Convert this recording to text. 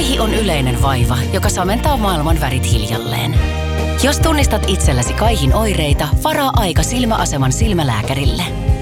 Kaihi on yleinen vaiva, joka samentaa maailman värit hiljalleen. Jos tunnistat itselläsi kaihin oireita, varaa aika silmäaseman silmälääkärille.